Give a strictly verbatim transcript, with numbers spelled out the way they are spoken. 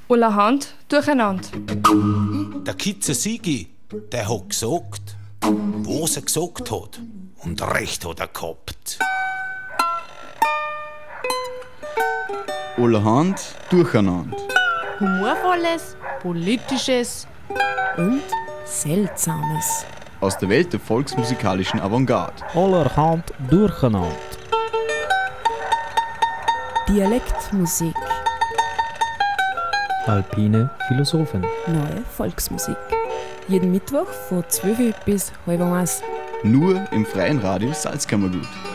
allerhand durcheinander. Der Kitzer Sigi, der hat gesagt, was er gesagt hat. Und recht hat er gehabt. Allerhand durcheinander. Humorvolles, Politisches und Seltsames. Aus der Welt der volksmusikalischen Avantgarde. Allerhand durcheinander. Dialektmusik. Alpine Philosophen. Neue Volksmusik. Jeden Mittwoch von zwölf bis halb eins. Nur im freien Radio Salzkammergut.